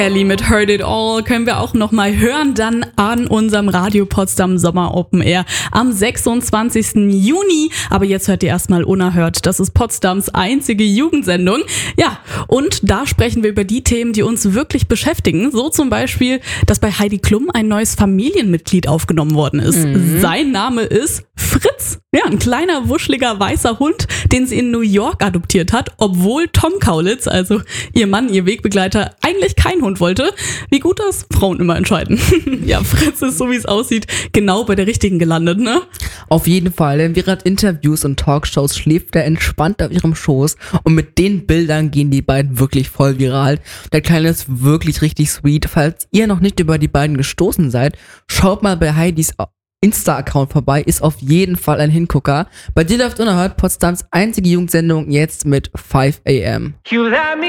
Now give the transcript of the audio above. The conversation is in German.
Ellie mit Heard It All können wir auch nochmal hören, dann an unserem Radio Potsdam Sommer Open Air am 26. Juni. Aber jetzt hört ihr erstmal Unerhört. Das ist Potsdams einzige Jugendsendung. Ja, und da sprechen wir über die Themen, die uns wirklich beschäftigen. So zum Beispiel, dass bei Heidi Klum ein neues Familienmitglied aufgenommen worden ist. Sein Name ist Fritz. Ja, ein kleiner, wuscheliger, weißer Hund, den sie in New York adoptiert hat, obwohl Tom Kaulitz, also ihr Mann, ihr Wegbegleiter, eigentlich kein Hund wollte. Wie gut das Frauen immer entscheiden. Ja, Fritz ist, so wie es aussieht, genau bei der richtigen gelandet, ne? Auf jeden Fall, denn während Interviews und Talkshows schläft er entspannt auf ihrem Schoß und mit den Bildern gehen die beiden wirklich voll viral. Der Kleine ist wirklich richtig sweet. Falls ihr noch nicht über die beiden gestoßen seid, schaut mal bei Heidis Insta-Account vorbei, ist auf jeden Fall ein Hingucker. Bei dir läuft Unerhört, Potsdams einzige Jugendsendung, jetzt mit 5 AM.